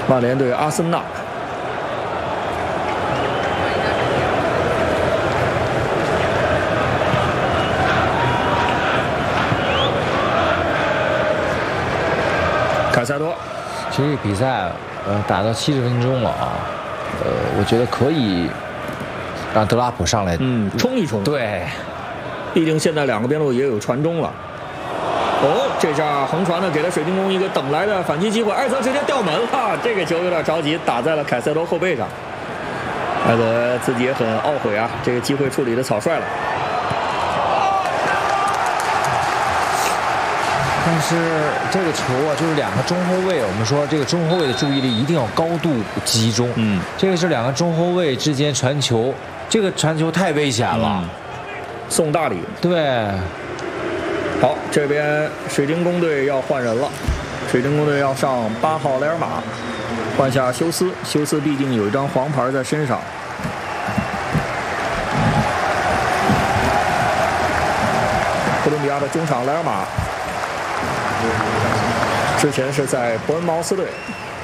曼联对阿森纳。凯塞多， 其实比赛打到70分钟了啊，我觉得可以让德拉普上来， 冲一冲。 对， 毕竟现在两个边路也有传中了。哦，这下横传呢，给了水晶宫一个等来的反击机会，艾泽直接吊门了，这个球有点着急，打在了凯塞多后背上。艾泽自己也很懊悔啊，这个机会处理的草率了。 但是这个球啊，就是两个中后卫，我们说这个中后卫的注意力一定要高度集中。这个是两个中后卫之间传球，这个传球太危险了。 送大礼。 对。 好，这边水晶宫队要换人了，水晶宫队要上8号雷尔马，换下休斯。休斯毕竟有一张黄牌在身上。哥伦比亚的中场雷尔马。之前是在伯恩茅斯队。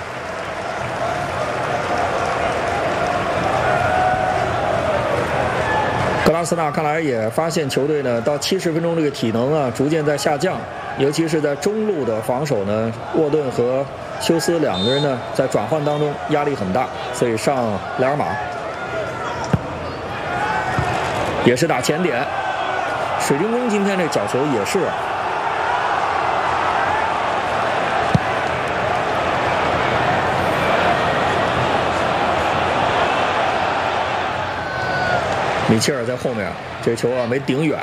格拉斯纳看来也发现球队呢，到70分钟这个体能啊逐渐在下降，尤其是在中路的防守呢，沃顿和休斯两个人呢在转换当中压力很大，所以上莱尔马也是打前点。水晶宫今天这角球也是。米切尔在后面，这球啊没顶远。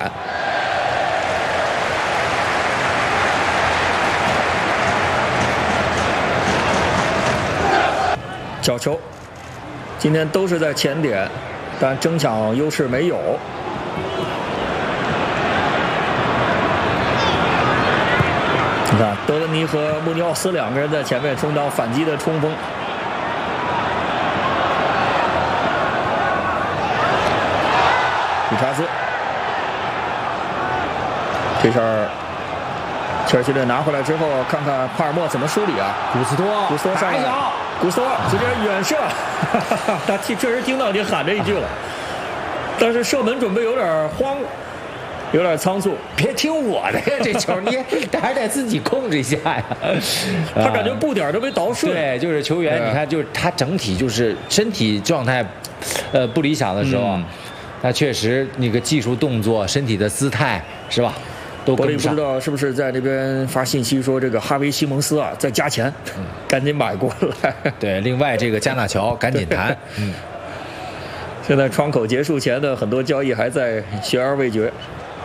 角球，今天都是在前点，但争抢优势没有。你看，德文尼和穆尼奥斯两个人在前面充当反击的冲锋。理查兹，这下切尔西队拿回来之后，看看帕尔默怎么梳理啊？ 古斯托上来，古斯托直接远射，他确实听到你喊这一句了，但是射门准备有点慌，有点仓促。 别听我的呀，这球你还得自己控制一下呀。 他感觉步点都没倒顺。 对，就是球员，你看，就是他整体就是身体状态，不理想的时候。他确实那个技术动作、身体的姿态是吧，都跟不上。 不知道是不是在那边发信息说这个哈维·西蒙斯啊在加钱，赶紧买过来。 对，另外这个加纳乔赶紧谈。 现在窗口结束前的很多交易还在悬而未决。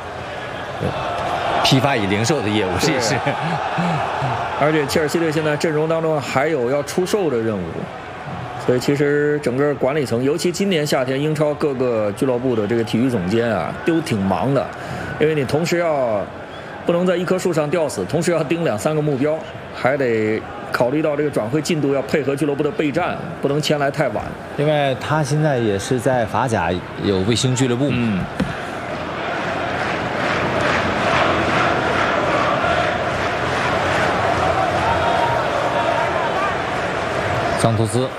批发与零售的业务这是。 而且切尔西队现在阵容当中还有要出售的任务。所以其实整个管理层，尤其今年夏天英超各个俱乐部的这个体育总监啊，都挺忙的，因为你同时要不能在一棵树上吊死，同时要盯2、3个目标，还得考虑到这个转会进度要配合俱乐部的备战，不能签来太晚。 另外，他现在也是在法甲有卫星俱乐部。桑托斯。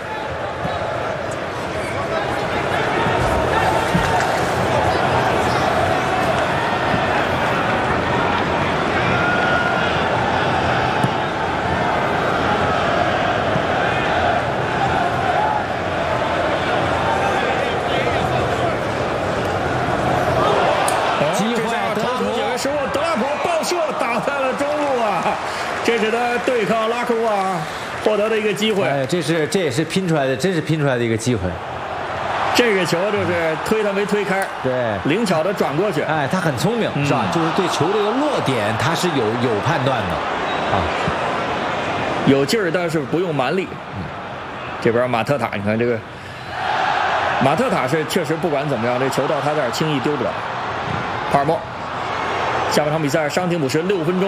这是他对抗拉科瓦获得的一个机会。 这也是拼出来的，真是拼出来的一个机会。 这个球就是推他没推开， 对， 灵巧的转过去。 他很聪明，是吧？就是对球这个落点他是有判断的啊， 有劲儿，但是不用蛮力。这边马特塔，你看这个马特塔是确实不管怎么样，这球到他这儿轻易丢不了。帕尔默，下半场比赛伤停补时6分钟。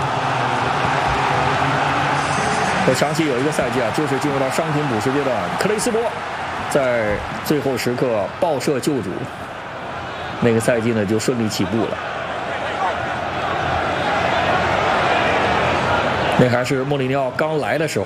我想起有一个赛季啊，就是进入到伤停补时阶段，克雷斯波在最后时刻爆射救主，那个赛季呢就顺利起步了。那还是穆里尼奥刚来的时候。